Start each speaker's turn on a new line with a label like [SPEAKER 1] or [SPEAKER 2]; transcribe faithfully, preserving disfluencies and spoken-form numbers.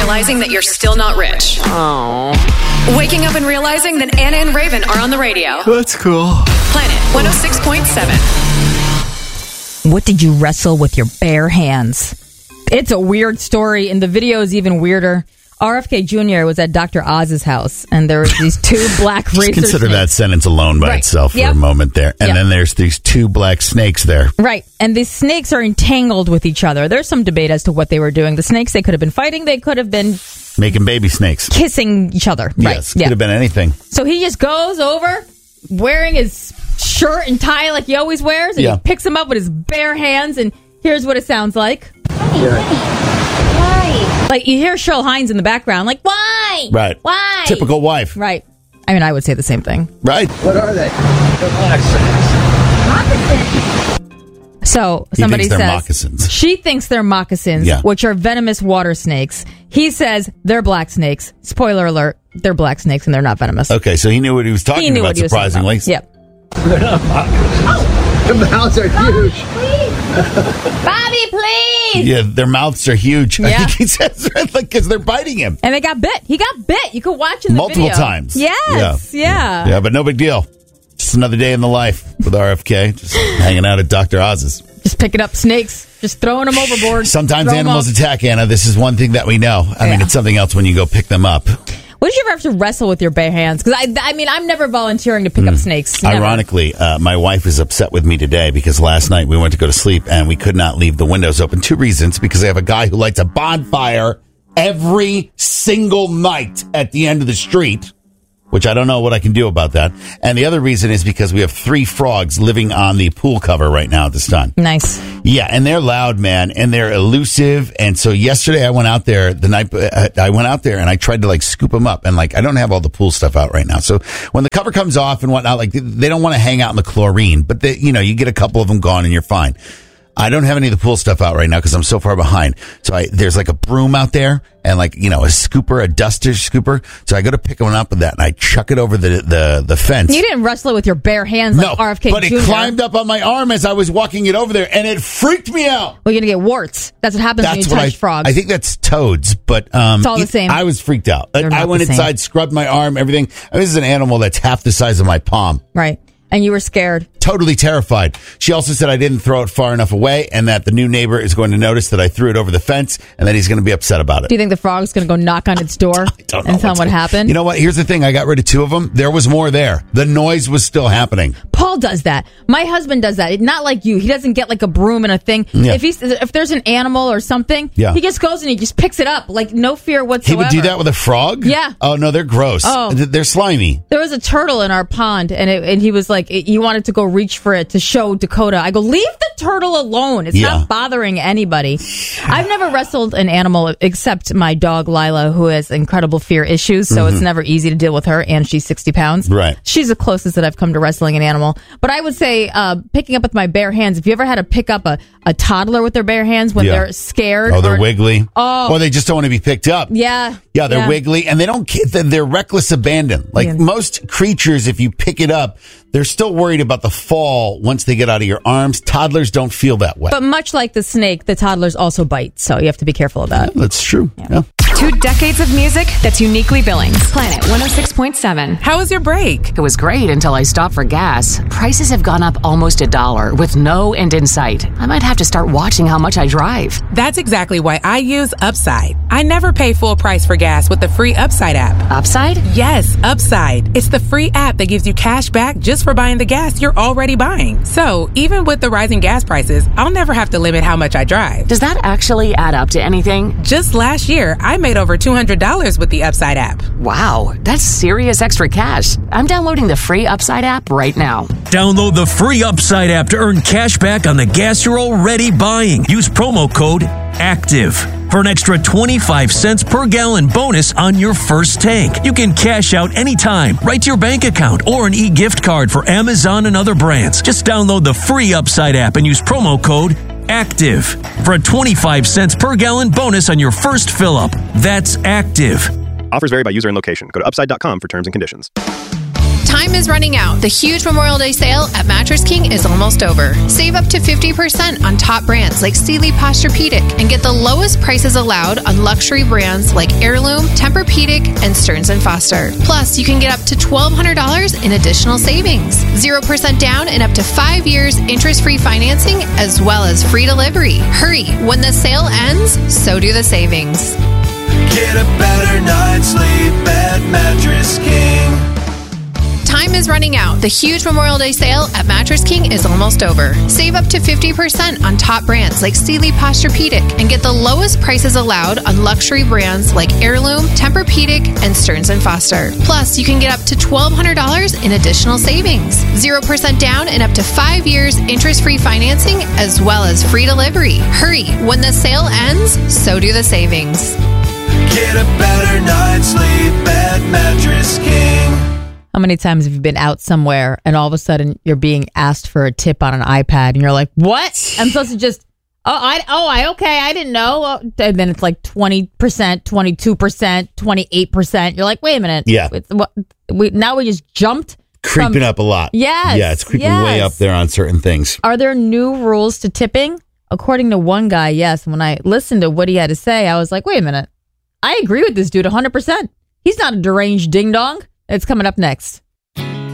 [SPEAKER 1] realizing that you're still not rich.
[SPEAKER 2] Oh.
[SPEAKER 1] Waking up and realizing that Anna and Raven are on the radio.
[SPEAKER 3] That's cool.
[SPEAKER 1] Planet one oh six point seven.
[SPEAKER 4] What did you wrestle with your bare hands? It's a weird story, and the video is even weirder. R F K Junior was at Doctor Oz's house, and there were these two black razor
[SPEAKER 3] Just consider
[SPEAKER 4] snakes.
[SPEAKER 3] that sentence alone by
[SPEAKER 4] Right.
[SPEAKER 3] itself for
[SPEAKER 4] Yep.
[SPEAKER 3] a moment there. And
[SPEAKER 4] Yep.
[SPEAKER 3] then there's these two black snakes there.
[SPEAKER 4] Right, and these snakes are entangled with each other. There's some debate as to what they were doing. The snakes, they could have been fighting. They could have been
[SPEAKER 3] Making baby snakes.
[SPEAKER 4] kissing each other. Right.
[SPEAKER 3] Yes, could
[SPEAKER 4] Yeah.
[SPEAKER 3] have been anything.
[SPEAKER 4] So he just goes over, wearing his shirt and tie like he always wears, and
[SPEAKER 3] Yeah.
[SPEAKER 4] he picks them up with his bare hands, and here's what it sounds like.
[SPEAKER 5] Why?
[SPEAKER 4] Like, you hear Cheryl Hines in the background, like, why?
[SPEAKER 3] Right.
[SPEAKER 4] Why?
[SPEAKER 3] Typical wife.
[SPEAKER 4] Right. I mean, I would say the same thing.
[SPEAKER 3] Right.
[SPEAKER 6] What are they? They're moccasins.
[SPEAKER 4] So
[SPEAKER 3] He
[SPEAKER 4] somebody
[SPEAKER 3] thinks they're
[SPEAKER 4] says
[SPEAKER 3] moccasins.
[SPEAKER 4] she thinks they're moccasins,
[SPEAKER 3] Yeah.
[SPEAKER 4] which are venomous water snakes. He says they're black snakes. Spoiler alert: they're black snakes and they're not venomous.
[SPEAKER 3] Okay, so he knew what he was talking
[SPEAKER 4] he knew
[SPEAKER 3] about,
[SPEAKER 4] what he was talking
[SPEAKER 3] surprisingly.
[SPEAKER 4] about. Yep.
[SPEAKER 6] They're not moccasins. The mouths are huge.
[SPEAKER 4] Bobby, please.
[SPEAKER 3] Yeah, their mouths are huge. I
[SPEAKER 4] Yeah.
[SPEAKER 3] think he says because they're biting him
[SPEAKER 4] And they got bit. He got bit. You could watch in the
[SPEAKER 3] multiple
[SPEAKER 4] video.
[SPEAKER 3] times.
[SPEAKER 4] Yes. Yeah.
[SPEAKER 3] Yeah, but no big deal. Just another day in the life with R F K, just hanging out at Doctor Oz's.
[SPEAKER 4] Just picking up snakes, just throwing them overboard.
[SPEAKER 3] Sometimes
[SPEAKER 4] Throw 'em
[SPEAKER 3] animals
[SPEAKER 4] up.
[SPEAKER 3] attack, Anna. This is one thing that we know. I mean,
[SPEAKER 4] Yeah.
[SPEAKER 3] it's something else when you go pick them up.
[SPEAKER 4] What did you ever have to wrestle with your bare hands? Because I, I mean, I'm never volunteering to pick up snakes. Never.
[SPEAKER 3] Ironically, uh, my wife is upset with me today because last night we went to go to sleep and we could not leave the windows open. Two reasons: because I have a guy who lights a bonfire every single night at the end of the street, which I don't know what I can do about that. And the other reason is because we have three frogs living on the pool cover right now at this time.
[SPEAKER 4] Nice.
[SPEAKER 3] Yeah, and they're loud, man, and they're elusive. And so yesterday I went out there, the night uh, I went out there and I tried to like scoop them up. And like, I don't have all the pool stuff out right now. So when the cover comes off and whatnot, like they don't want to hang out in the chlorine, but they, you know, you get a couple of them gone and you're fine. I don't have any of the pool stuff out right now because I'm so far behind. So I, there's like a broom out there and like, you know, a scooper, a duster scooper. So I go to pick one up with that and I chuck it over the, the, the fence.
[SPEAKER 4] You didn't wrestle it with your bare hands like
[SPEAKER 3] No,
[SPEAKER 4] R F K
[SPEAKER 3] but
[SPEAKER 4] Junior
[SPEAKER 3] it climbed up on my arm as I was walking it over there and it freaked me out.
[SPEAKER 4] Well, you're going to get warts. That's what happens when you
[SPEAKER 3] That's
[SPEAKER 4] touch
[SPEAKER 3] what I,
[SPEAKER 4] frogs.
[SPEAKER 3] I think that's toads, but um,
[SPEAKER 4] It's all the
[SPEAKER 3] it-
[SPEAKER 4] same.
[SPEAKER 3] I was freaked out.
[SPEAKER 4] They're
[SPEAKER 3] I
[SPEAKER 4] not
[SPEAKER 3] went
[SPEAKER 4] the same.
[SPEAKER 3] inside, scrubbed my arm, everything. I mean, this is an animal that's half the size of my palm.
[SPEAKER 4] Right. And you were scared.
[SPEAKER 3] Totally terrified. She also said I didn't throw it far enough away and that the new neighbor is going to notice that I threw it over the fence and that he's going to be upset about it.
[SPEAKER 4] Do you think the frog's going to go knock on its door
[SPEAKER 3] Don't know
[SPEAKER 4] and tell him
[SPEAKER 3] what's
[SPEAKER 4] what
[SPEAKER 3] going-
[SPEAKER 4] happened?
[SPEAKER 3] You know what? Here's the thing. I got rid of two of them. There was more there. The noise was still happening.
[SPEAKER 4] Paul does that. My husband does that. Not like you. He doesn't get like a broom and a thing.
[SPEAKER 3] Yeah.
[SPEAKER 4] If he's if there's an animal or something,
[SPEAKER 3] Yeah.
[SPEAKER 4] he just goes and he just picks it up, like no fear
[SPEAKER 3] He
[SPEAKER 4] whatsoever.
[SPEAKER 3] would do that with a frog?
[SPEAKER 4] Yeah.
[SPEAKER 3] Oh, no, they're gross.
[SPEAKER 4] Oh.
[SPEAKER 3] Th- They're slimy.
[SPEAKER 4] There was a turtle in our pond, and it, and he was like, it, he wanted to go reach for it to show Dakota. I go, leave the turtle alone. It's
[SPEAKER 3] Yeah.
[SPEAKER 4] not bothering anybody. I've never wrestled an animal except my dog Lila, who has incredible fear issues, so it's never easy to deal with her, and she's sixty pounds.
[SPEAKER 3] Mm-hmm. Right.
[SPEAKER 4] She's the closest that I've come to wrestling an animal. But I would say uh, picking up with my bare hands. If you ever had to pick up a, a toddler with their bare hands when
[SPEAKER 3] Yeah.
[SPEAKER 4] they're scared.
[SPEAKER 3] Oh, they're
[SPEAKER 4] or-
[SPEAKER 3] wiggly.
[SPEAKER 4] Oh.
[SPEAKER 3] Or they just don't want to be picked up.
[SPEAKER 4] Yeah.
[SPEAKER 3] Yeah, they're wiggly and they don't ki- they're they're reckless abandon. Like
[SPEAKER 4] Yeah.
[SPEAKER 3] most creatures, if you pick it up, they're still worried about the fall once they get out of your arms. Toddlers don't feel that way.
[SPEAKER 4] But much like the snake, the toddlers also bite, so you have to be careful of that.
[SPEAKER 3] That's true. Yeah.
[SPEAKER 1] Two decades of music that's uniquely Billings. Planet one oh six point seven.
[SPEAKER 2] How was your break?
[SPEAKER 7] It was great until I stopped for gas. Prices have gone up almost a dollar with no end in sight. I might have to start watching how much I drive.
[SPEAKER 2] That's exactly why I use Upside. I never pay full price for gas with the free Upside app.
[SPEAKER 7] Upside?
[SPEAKER 2] Yes, Upside. It's the free app that gives you cash back just for buying the gas you're already buying. So, even with the rising gas prices, I'll never have to limit how much I drive.
[SPEAKER 7] Does that actually add up to anything?
[SPEAKER 2] Just last year, I made over two hundred dollars with the Upside app.
[SPEAKER 7] Wow, that's serious extra cash. I'm downloading the free Upside app right now.
[SPEAKER 8] Download the free Upside app to earn cash back on the gas you're already buying. Use promo code ACTIVE for an extra twenty-five cents per gallon bonus on your first tank. You can cash out anytime, right to your bank account, or an e-gift card for Amazon and other brands. Just download the free Upside app and use promo code ACTIVE for a twenty-five cents per gallon bonus on your first fill-up. That's ACTIVE.
[SPEAKER 9] Offers vary by user and location. Go to upside dot com for terms and conditions.
[SPEAKER 1] Time
[SPEAKER 5] Time is running out. The huge Memorial Day sale at Mattress King is almost over. Save up to fifty percent on top brands like Sealy Posturepedic and get the lowest prices allowed on luxury brands like Heirloom, Tempur-Pedic, and Stearns and Foster. Plus, you can get up to twelve hundred dollars in additional savings. zero percent down and up to five years interest-free financing as well as free delivery. Hurry, when the sale ends, so do the savings.
[SPEAKER 9] Get a better night's sleep at Mattress King.
[SPEAKER 5] Time is running out. The huge Memorial Day sale at Mattress King is almost over. Save up to fifty percent on top brands like Sealy Posturepedic and get the lowest prices allowed on luxury brands like Heirloom, Tempur-Pedic, and Stearns and Foster. Plus, you can get up to twelve hundred dollars in additional savings. zero percent down and up to five years interest-free financing as well as free delivery. Hurry, when the sale ends, so do the savings.
[SPEAKER 9] Get a better night's sleep at Mattress King.
[SPEAKER 4] How many times have you been out somewhere and all of a sudden you're being asked for a tip on an iPad and you're like, what? I'm supposed to just, oh, I, oh, I, okay, I didn't know. And then it's like twenty percent, twenty-two percent, twenty-eight percent. You're like, wait a minute.
[SPEAKER 3] Yeah.
[SPEAKER 4] It's, what, we, now we just jumped.
[SPEAKER 3] Creeping
[SPEAKER 4] from,
[SPEAKER 3] up a lot.
[SPEAKER 4] Yes.
[SPEAKER 3] Yeah, it's creeping
[SPEAKER 4] yes.
[SPEAKER 3] way up there on certain things.
[SPEAKER 4] Are there new rules to tipping? According to one guy, yes. When I listened to what he had to say, I was like, wait a minute. I agree with this dude one hundred percent. He's not a deranged ding-dong. It's coming up next.